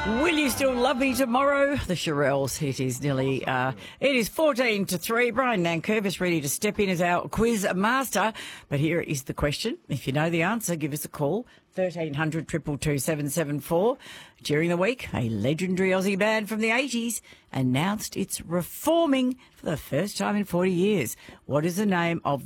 Will you still love me tomorrow? The Shirelles. It is nearly, it is 14 to 3. Brian Nankervis is ready to step in as our quiz master. But here is the question. If you know the answer, give us a call. 1300 222 774. During the week, a legendary Aussie band from the 80s announced it's reforming for the first time in 40 years. What is the name of